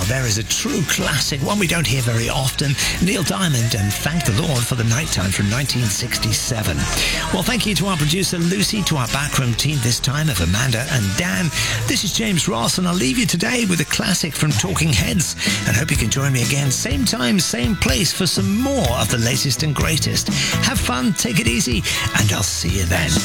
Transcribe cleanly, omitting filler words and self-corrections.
there is a true classic, one we don't hear very often. Neil Diamond and Thank the Lord for the Nighttime from 1967. Well, thank you to our producer Lucy, to our backroom team this time of Amanda and Dan. This is James Ross, and I'll leave you today with a classic from Talking Heads, and hope you can join me again, same time, same place, for some more of the latest and greatest. Have fun, take it easy, and I'll see you then.